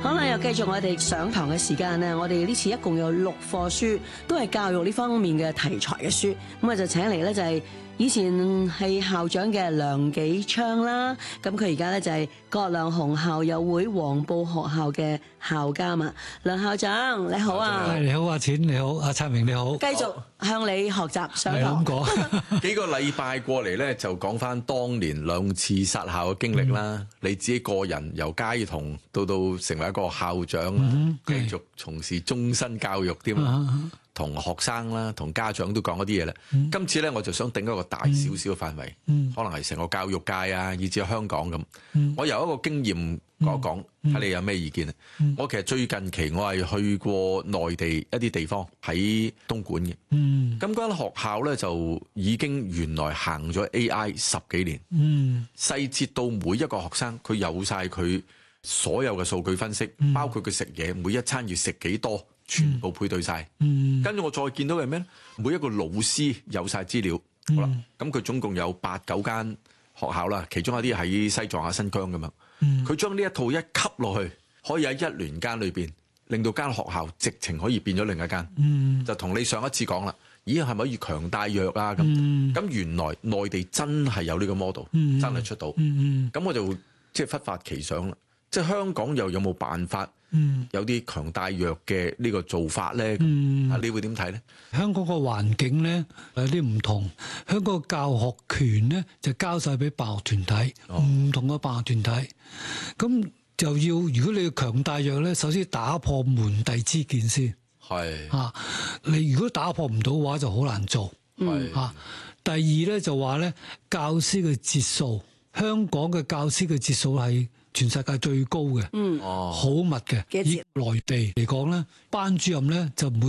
好啦，又繼續我哋上堂嘅時間咧。我哋呢次一共有6課書，都係教育呢方面嘅題材嘅書。咁我就請嚟咧就係以前係校長嘅梁紀昌啦。咁佢而家咧就係葛量洪校友會黃埔學校嘅校監啊。梁校長你好啊！ 你好，阿錢你好，阿燦榮你好。 繼續向你學習上堂。 咁講幾個禮拜過嚟咧，就講翻當年2次殺校嘅經歷啦。你自己個人由街童到成為一個校長啦，繼續從事終身教育添啦，同學生啦、同家長都講一啲嘢啦。今次咧，我就想定一個大少少嘅範圍，可能係成個教育界啊，以至香港咁。我由一個經驗講一講，睇你有咩意見啊？我其實最近期我係去過內地一啲地方，喺東莞嘅。咁間學校咧就已經原來行咗 AI 10幾年，細節到每一個學生，佢有晒佢所有嘅數據分析，包括佢食嘢每一餐要食幾多，全部配對晒。跟住我再見到嘅係咩咧？每一個老師有晒資料。好啦，咁佢總共有8、9間學校啦，其中一啲喺西藏啊、新疆咁樣。佢將呢一套一吸落去，可以喺1年間裏邊令到間學校直情可以變咗另一間。就同你上一次講啦，咦係咪可以強帶弱啊？咁原來內地真係有呢個 model，真係出到。咁我就即係忽發奇想啦，即係香港又有冇辦法有啲強帶弱嘅呢個做法咧？你會點睇咧？ 香港個環境咧有啲唔同，香港個教學權咧就交晒俾辦學團體，唔同嘅辦學團體。咁就要如果你要強帶弱咧，首先打破門第之見先。係你如果打破唔到嘅話，就好難做。第二咧就話咧，教師嘅節數，香港嘅教師嘅節數係全世界最高嘅，好密嘅。以內地嚟講咧，班主任咧就每